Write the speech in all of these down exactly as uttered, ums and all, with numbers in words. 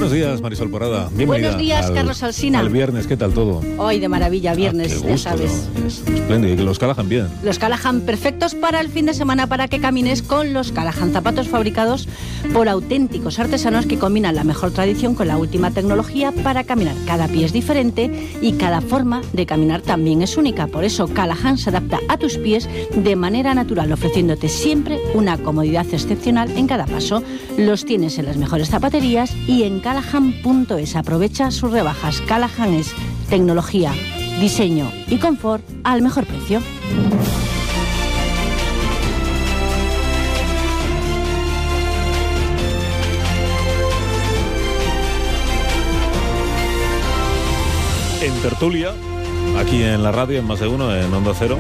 Buenos días, Marisol Porrada. Bienvenida. Buenos días, al, Carlos Alsina. Al viernes, ¿qué tal todo? Hoy de maravilla, viernes, ah, qué gusto, ya sabes. ¿no? Es espléndido, y que los Callahan bien. Los Callahan perfectos para el fin de semana, para que camines con los Callahan, zapatos fabricados por auténticos artesanos que combinan la mejor tradición con la última tecnología para caminar. Cada pie es diferente y cada forma de caminar también es única. Por eso Callahan se adapta a tus pies de manera natural, ofreciéndote siempre una comodidad excepcional en cada paso. Los tienes en las mejores zapaterías y en Callahan punto es. Aprovecha sus rebajas. Callahan es tecnología, diseño y confort al mejor precio. En tertulia, aquí en la radio, en Más de Uno, en Onda Cero.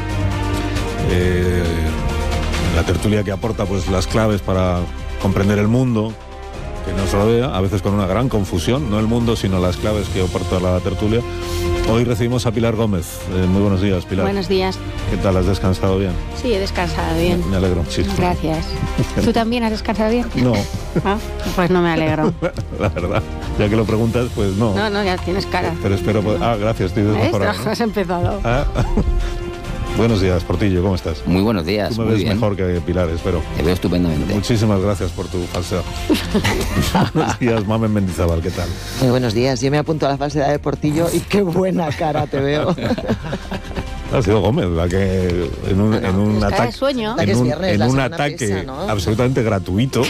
Eh, la tertulia que aporta pues las claves para comprender el mundo que nos rodea, a veces con una gran confusión, no el mundo, sino las claves que aporta la tertulia. Hoy recibimos a Pilar Gómez. Eh, muy buenos días, Pilar. Buenos días. ¿Qué tal? ¿Has descansado bien? Sí, he descansado bien. Me, me alegro. Sí. Gracias. ¿Tú también has descansado bien? No. ¿Ah? Pues no me alegro. La verdad, ya que lo preguntas, pues no. No, no, ya tienes cara. Pero espero... Poder... Ah, gracias, estoy desmejorado, ¿no? Has empezado. Ah. Buenos días, Portillo, ¿cómo estás? Muy buenos días. Tú me muy ves bien. mejor que Pilar, espero. Te veo estupendamente. Muchísimas gracias por tu falsedad. Buenos días, Mamen Mendizábal, ¿qué tal? Muy buenos días, yo me apunto a la falsedad de Portillo y qué buena cara te veo. Ha sido Gómez la que en un, en un ataque, sueño. en un, en un ataque pesa, ¿no? absolutamente gratuito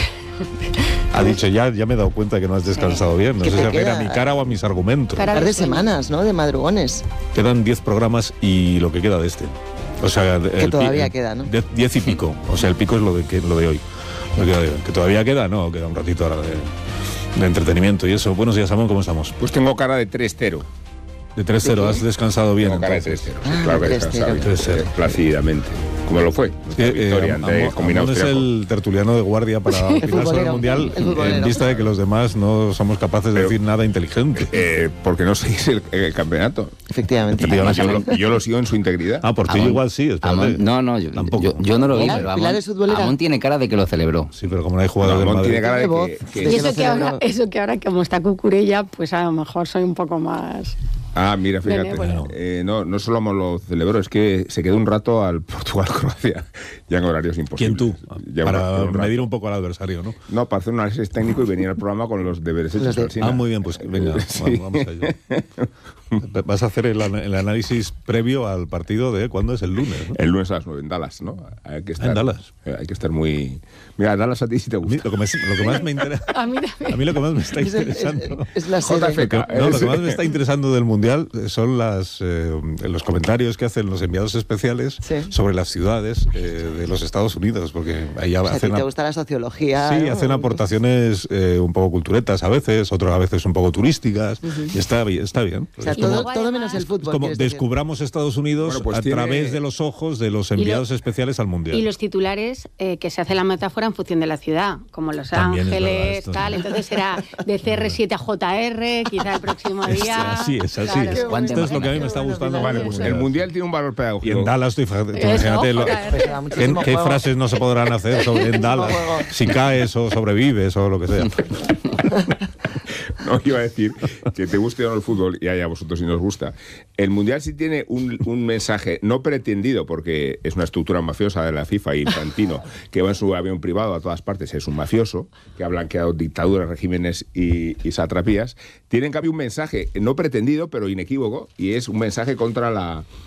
ha dicho ya, ya me he dado cuenta que no has descansado bien. No sé si se refiere a mi cara o a mis argumentos. Un par de semanas, ¿no? De madrugones. Quedan diez programas y lo que queda de este. O sea, que el todavía pi- queda, ¿no? Diez, diez y pico. O sea, el pico es lo de, que, lo de hoy. Lo que, queda de hoy. Que todavía queda, no, queda un ratito ahora de, de entretenimiento y eso. Buenos días, Amón, ¿cómo estamos? Pues tengo cara de tres cero. De tres cero, ¿has descansado bien? Tengo cara de entonces? tres cero. Ah, Claro que he tres descansado cero. tres cero. bien, plácidamente. Como lo fue. Sí, Nuestra victoria eh, ante Amón- el combinado Amón es austriaco. el tertuliano de guardia para opinar sobre el futbolero, Mundial el futbolero. en vista de que los demás no somos capaces de Pero- decir nada inteligente. Eh, porque no seguís el, el campeonato. Efectivamente. Efectivamente. Yo lo, yo lo sigo en su integridad. Ah, Portillo Amón- igual sí, espérate. Amón- no, no, yo, Tampoco. yo, yo no lo vi, Pilar- pero Pilar Amón, es futbolera. Amón tiene cara de que lo celebró. Sí, pero como no hay jugador No, del Amón Madrid... tiene cara de Tiene que... voz. que- Y Sí. eso lo que, ahora, celebró. eso que ahora como está Cucurella, pues a lo mejor soy un poco más... Ah, mira, fíjate. Benévolo. Eh, no, no solo Amón lo celebró, es que se quedó un rato al Portugal-Croacia. Ya en horarios imposibles. ¿Quién tú? Ya un Para rato, un rato. medir un poco al adversario, ¿no? No, para hacer un análisis técnico y venir al programa con los deberes hechos. Los de- Alsina. Ah, muy bien, pues venga, Sí. vamos, vamos a ello. Vas a hacer el, an- el análisis previo al partido de cuándo es el lunes, ¿no? El lunes a las nueve en Dallas, ¿no? Hay que estar, en Dallas. eh, Hay que estar muy... Mira, Dallas a ti sí te A mí gusta. lo, que me, lo que más me interesa... A mí también. A mí lo que más me está Es, el- interesando... es- es la J F sede. K. No, lo que más me está interesando del Mundial son las, eh, los comentarios que hacen los enviados especiales Sí. sobre las ciudades eh, de los Estados Unidos, porque ahí O sea, a ti hacen, te ap- gusta la sociología. sí, ¿no? hacen aportaciones eh, un poco culturetas a veces, otras a veces un poco turísticas, y está bien. Está bien. O sea, Es como- todo, luego, todo además, menos el fútbol. es como quieres decir. descubramos Estados Unidos Bueno, pues a tiene- través de los ojos de los enviados especiales al Mundial. Y los titulares, eh, que se hace la metáfora en función de la ciudad, como Los También es verdad Ángeles, esto, tal. ¿no? Entonces será de C R siete a J R, quizá el próximo Es día. así, es así. Claro. Es- bueno. Esto es lo que a mí me está Qué bueno, gustando. Pilar. Vale, del pues Mundial. el Mundial tiene un valor Y pedagógico. en Dallas, tú fíjate, tú Eso, imagínate lo- joder. Pues da ¿qué, muchísimo qué juego. frases no se podrán hacer sobre, en Dallas? juego. Si caes o sobrevives o lo que sea. No, iba a decir que te guste o no el fútbol, y a vosotros si nos gusta. El Mundial sí tiene un, un mensaje no pretendido, porque es una estructura mafiosa de la FIFA y Infantino, que va en su avión privado a todas partes, es un mafioso, que ha blanqueado dictaduras, regímenes y, y satrapías. Tiene en cambio un mensaje no pretendido, pero inequívoco, y es un mensaje contra la,